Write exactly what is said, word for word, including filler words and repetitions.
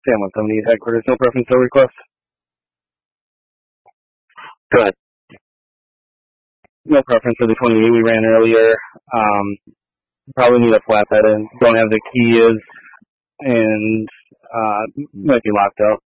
Sam one seventy-eight headquarters, no preference, no request. Go ahead. No preference for the twenty-eight we ran earlier. Um, probably need a flatbed and don't have the keys and uh, might be locked up.